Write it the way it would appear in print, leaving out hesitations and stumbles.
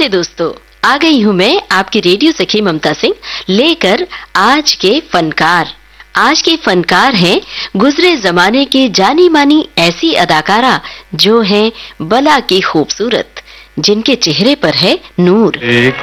नमस्ते दोस्तों, आ गई हूँ मैं आपकी रेडियो सखी ममता सिंह लेकर आज के फनकार। आज के फनकार हैं गुजरे जमाने की जानी मानी ऐसी अदाकारा जो हैं बला की खूबसूरत, जिनके चेहरे पर है नूर। एक